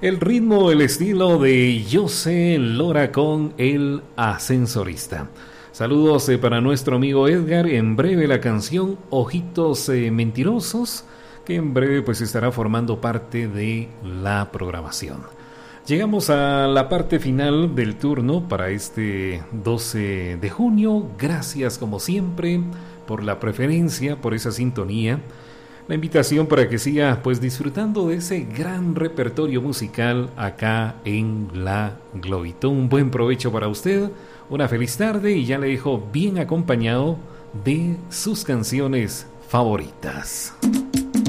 El ritmo, el estilo de José Lora con El Ascensorista. Saludos para nuestro amigo Edgar. En breve la canción Ojitos Mentirosos, que en breve pues estará formando parte de la programación. Llegamos a la parte final del turno para este 12 de junio. Gracias como siempre por la preferencia, por esa sintonía. La invitación para que siga pues disfrutando de ese gran repertorio musical acá en La Globito. Un buen provecho para usted, una feliz tarde y ya le dejo bien acompañado de sus canciones favoritas.